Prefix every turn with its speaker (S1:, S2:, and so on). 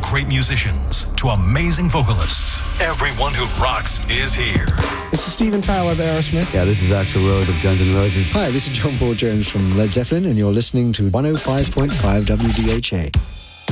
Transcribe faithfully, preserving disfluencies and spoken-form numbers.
S1: great musicians to amazing vocalists, everyone who rocks is here.
S2: This is Steven Tyler of Aerosmith.
S3: Yeah, this is Axl Rose of Guns N' Roses.
S4: Hi, this is John Paul Jones from Led Zeppelin, and you're listening to one oh five point five W D H A.